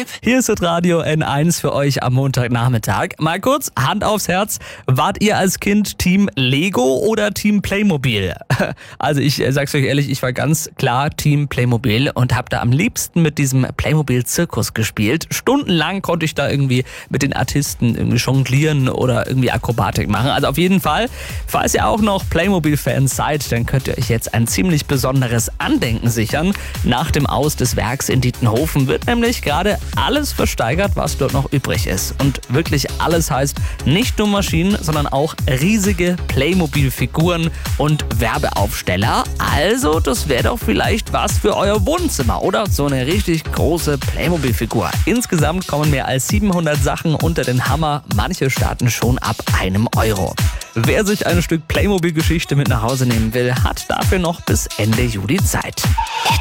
Hier ist das Radio N1 für euch am Montagnachmittag. Mal kurz, Hand aufs Herz, wart ihr als Kind Team Lego oder Team Playmobil? Also ich sag's euch ehrlich, ich war ganz klar Team Playmobil und hab da am liebsten mit diesem Playmobil-Zirkus gespielt. Stundenlang konnte ich da irgendwie mit den Artisten irgendwie jonglieren oder irgendwie Akrobatik machen. Also auf jeden Fall, falls ihr auch noch Playmobil-Fans seid, dann könnt ihr euch jetzt ein ziemlich besonderes Andenken sichern. Nach dem Aus des Werks in Dietenhofen wird nämlich gerade alles versteigert, was dort noch übrig ist. Und wirklich alles heißt nicht nur Maschinen, sondern auch riesige Playmobil-Figuren und Werbeaufsteller. Also, das wäre doch vielleicht was für euer Wohnzimmer, oder? So eine richtig große Playmobil-Figur. Insgesamt kommen mehr als 700 Sachen unter den Hammer. Manche starten schon ab €1. Wer sich ein Stück Playmobil-Geschichte mit nach Hause nehmen will, hat dafür noch bis Ende Juli Zeit.